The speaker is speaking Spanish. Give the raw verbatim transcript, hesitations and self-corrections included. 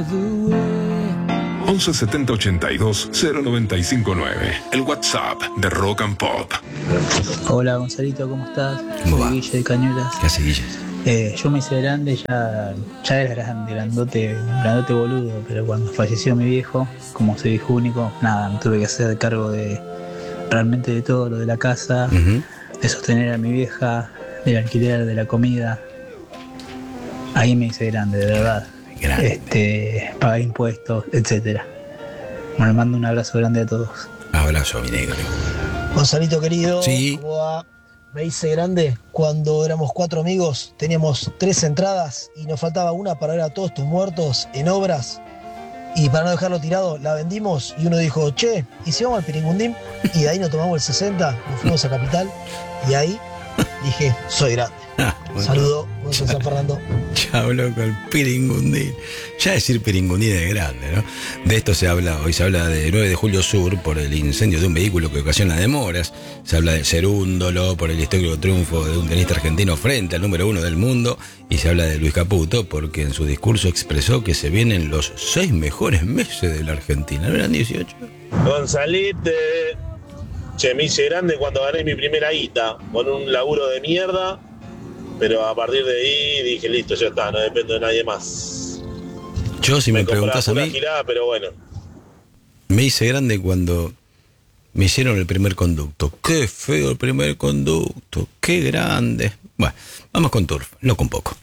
once setenta ochenta y dos cero noventa y cinco nueve. El WhatsApp de Rock and Pop. Hola Gonzalito, ¿cómo estás? ¿Cómo Soy va? Guille de Cañuelas. ¿Qué hace, Guille? Eh, yo me hice grande, ya, ya era grande, grandote, grandote boludo, pero cuando falleció mi viejo, como soy hijo único, nada, me tuve que hacer cargo de realmente de todo lo de la casa, Uh-huh. de sostener a mi vieja, del alquiler, de la comida. Ahí me hice grande, de verdad. Grande. Este, pagar impuestos, etcétera. Bueno, le mando un abrazo grande a todos. Abrazo, mi negro. Gonzalito querido, Sí. ¿cómo va? Me hice grande cuando éramos cuatro amigos, teníamos tres entradas y nos faltaba una para ver a todos tus muertos en obras. Y para no dejarlo tirado, la vendimos y uno dijo, che, ¿y si vamos al Piringundín? Y de ahí nos tomamos el sesenta, nos fuimos a Capital y ahí dije, soy grande. Ah, bueno. Saludo, Gonzalo San Fernando. Chao, loco, el Piringundín. Ya decir Piringundín es grande, ¿no? De esto se habla, hoy se habla de nueve de julio Sur por el incendio de un vehículo que ocasiona demoras. Se habla de Cerúndolo por el histórico triunfo de un tenista argentino frente al número uno del mundo. Y se habla de Luis Caputo porque en su discurso expresó que se vienen los seis mejores meses de la Argentina. ¿No eran dieciocho? Gonzalete, che, me hice grande cuando gané mi primera guita, con un laburo de mierda, pero a partir de ahí dije, listo, ya está, no dependo de nadie más. Yo, si me, me preguntás a mí, girada, pero bueno. Me hice grande cuando me hicieron el primer conducto. Qué feo el primer conducto, qué grande. Bueno, vamos con Turf, no con poco.